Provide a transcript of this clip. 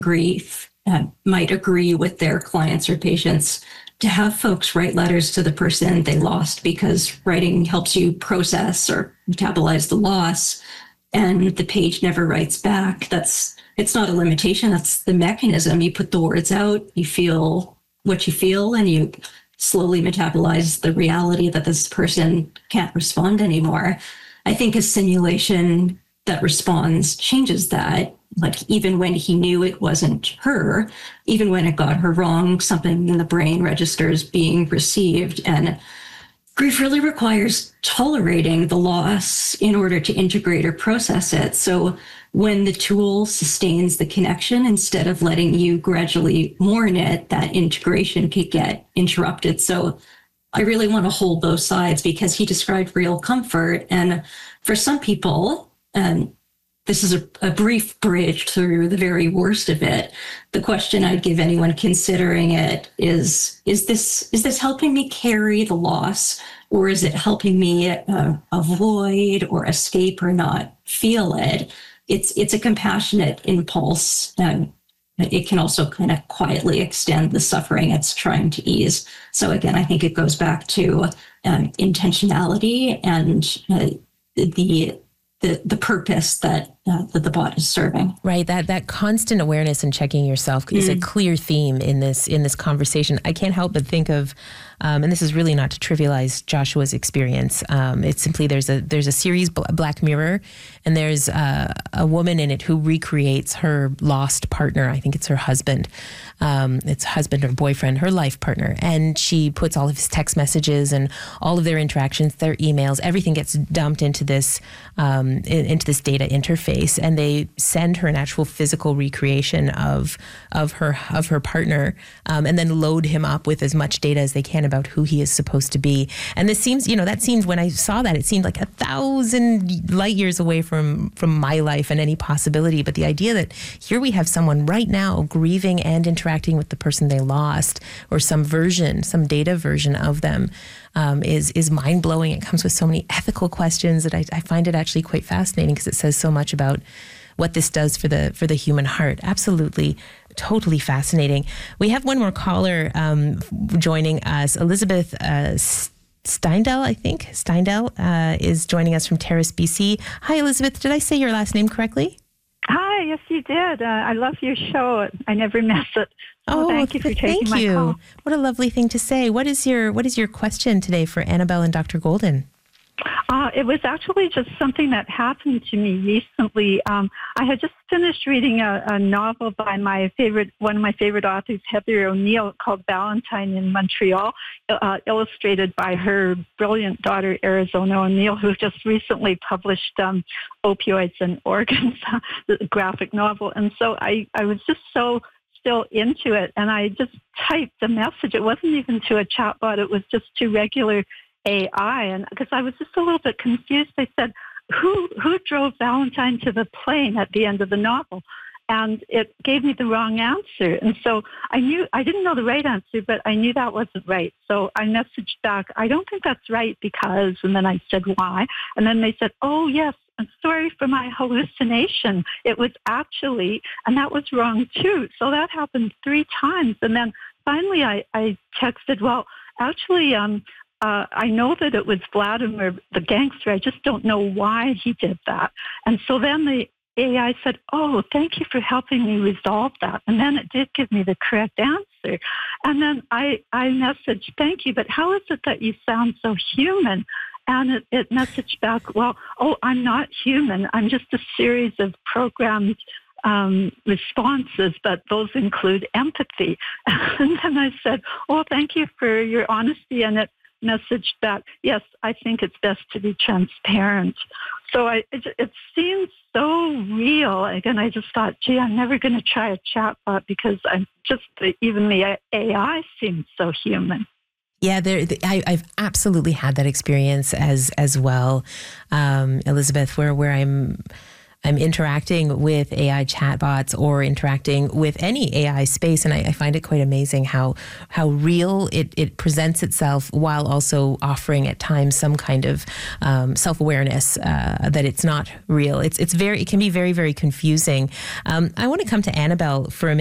grief might agree with their clients or patients to have folks write letters to the person they lost, because writing helps you process or metabolize the loss, and the page never writes back. It's not a limitation. That's the mechanism. You put the words out, you feel what you feel, and you slowly metabolize the reality that this person can't respond anymore. I think a simulation that responds changes that. Like, even when he knew it wasn't her, even when it got her wrong, something in the brain registers being received. And grief really requires tolerating the loss in order to integrate or process it. So when the tool sustains the connection instead of letting you gradually mourn it, that integration could get interrupted. So I really want to hold both sides, because he described real comfort. And for some people, this is a brief bridge through the very worst of it. The question I'd give anyone considering it is this helping me carry the loss, or is it helping me avoid or escape or not feel it? It's a compassionate impulse. It can also kind of quietly extend the suffering it's trying to ease. So again, I think it goes back to intentionality and the purpose that the bot is serving. Right. That constant awareness and checking yourself is a clear theme in this conversation. I can't help but think of, and this is really not to trivialize Joshua's experience. It's simply there's a series, Black Mirror, and there's a woman in it who recreates her lost partner. I think it's her husband. It's husband or boyfriend, her life partner. And she puts all of his text messages and all of their interactions, their emails, everything gets dumped into this data interface. And they send her an actual physical recreation of her partner, and then load him up with as much data as they can about who he is supposed to be. And this seems, that seems, when I saw that, it seemed like 1,000 light years away from my life and any possibility. But the idea that here we have someone right now grieving and interacting with the person they lost, or some data version of them, is mind-blowing. It comes with so many ethical questions that I find it actually quite fascinating, because it says so much about what this does for the human heart. Absolutely, totally fascinating. We have one more caller joining us. Elizabeth Steindl, I think. Steindl is joining us from Terrace, BC. Hi, Elizabeth. Did I say your last name correctly? Hi, yes, you did. I love your show. I never miss it. So thank you for taking my call. What a lovely thing to say. What is your question today for Annabelle and Dr. Golden? It was actually just something that happened to me recently. I had just finished reading a novel by one of my favorite authors, Heather O'Neill, called Valentine in Montreal, illustrated by her brilliant daughter, Arizona O'Neill, who just recently published Opioids and Organs, the graphic novel. And so I was just so still into it, and I just typed a message. It wasn't even to a chatbot. It was just to regular AI, and because I was just a little bit confused, I said, who drove Valentine to the plane at the end of the novel? And it gave me the wrong answer. And so I didn't know the right answer, but I knew that wasn't right. So I messaged back, I don't think that's right because, and then I said, why? And then they said, oh, yes, I'm sorry for my hallucination. It was actually, and that was wrong too. So that happened 3 times. And then finally I texted, well, actually, I know that it was Vladimir, the gangster. I just don't know why he did that. And so then the AI said, oh, thank you for helping me resolve that. And then it did give me the correct answer. And then I messaged, thank you, but how is it that you sound so human? And it messaged back, well, I'm not human. I'm just a series of programmed responses, but those include empathy. And then I said, well, thank you for your honesty. And it messaged back, yes, I think it's best to be transparent. So it seems so real. Again, I just thought, gee, I'm never going to try a chatbot because even the AI seems so human. Yeah, I've absolutely had that experience as well, Elizabeth, where I'm interacting with AI chatbots or interacting with any AI space, and I find it quite amazing how real it presents itself, while also offering at times some kind of self-awareness that it's not real. It can be very, very confusing. I want to come to Annabelle for a minute.